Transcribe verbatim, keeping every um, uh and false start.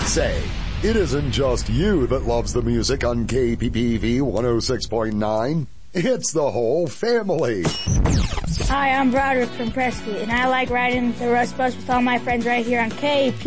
Say, it isn't just you that loves the music on K P P V one oh six point nine. It's the whole family. Hi, I'm Broderick from Prescott, and I like riding the Rust Bus with all my friends right here on K P